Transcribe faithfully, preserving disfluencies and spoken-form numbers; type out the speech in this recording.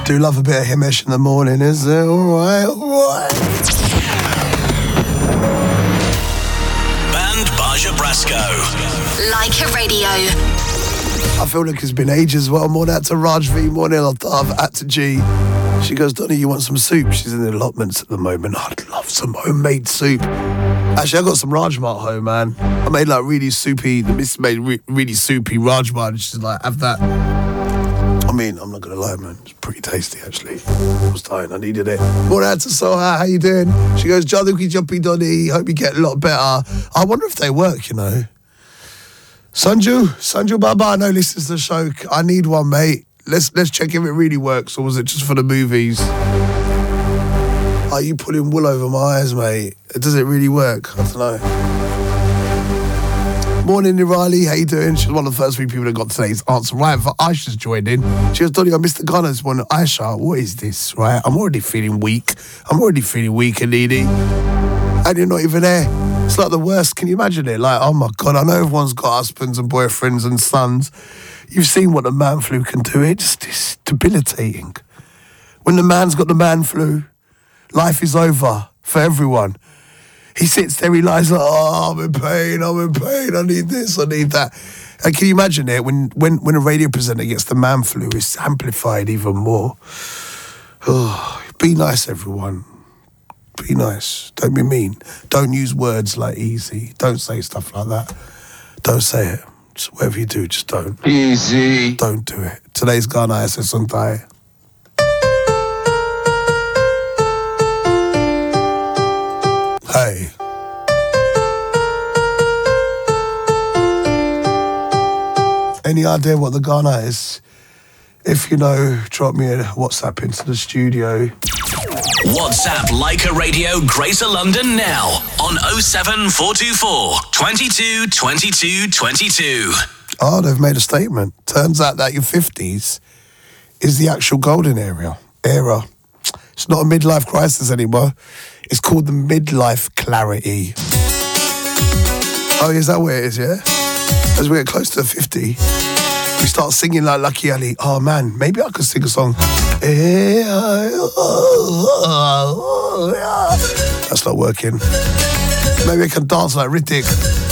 Do love a bit of Himesh in the morning, is it? Alright, alright. Band Baja Brasco. Like a Radio. I feel like it's been ages. Well, more out to Raj V, morning I've at to G. She goes, Donny, you want some soup? She's in the allotments at the moment. I'd love some homemade soup. Actually, I got some Rajma at home, man. I made like really soupy, the missus made re- really soupy Rajma, and she's like, have that. I mean, I'm not gonna lie, man. It's pretty tasty, actually. I was dying, I needed it. More out to Soha, how you doing? She goes, Jadookie Jumpy Donny, hope you get a lot better. I wonder if they work, you know. Sanju, Sanju Baba, I know listens to the show. I need one, mate. Let's let's check if it really works, or was it just for the movies? Are you putting wool over my eyes, mate? Does it really work? I don't know. Morning, Nirali. How you doing? She's one of the first few people that got today's answer right. For Aisha's joined in. She goes, Donny, I missed the Gunners one. Aisha, what is this, right? I'm already feeling weak. I'm already feeling weak and needy. And you're not even there. It's like the worst. Can you imagine it? Like, oh my God, I know everyone's got husbands and boyfriends and sons. You've seen what the man flu can do. It just is debilitating. When the man's got the man flu, life is over for everyone. He sits there, he lies like, oh, I'm in pain, I'm in pain, I need this, I need that. And can you imagine it? When when when a radio presenter gets the man flu, it's amplified even more. Oh, be nice, everyone. Be nice. Don't be mean. Don't use words like easy. Don't say stuff like that. Don't say it. Just whatever you do, just don't. Easy. Don't do it. Today's Ghana S S Suntai. Hey. Any idea what the Ghana is? If you know, drop me a WhatsApp into the studio. WhatsApp Like a Radio Greater London now on oh seven four two four, twenty-two, twenty-two, twenty-two. Oh, they've made a statement. Turns out that your fifties is the actual golden era. Era. It's not a midlife crisis anymore. It's called the midlife clarity. Oh, is that what it is, yeah? As we get close to fifty, we start singing like Lucky Ali. Oh, man, maybe I could sing a song. That's not working. Maybe I can dance like Hrithik.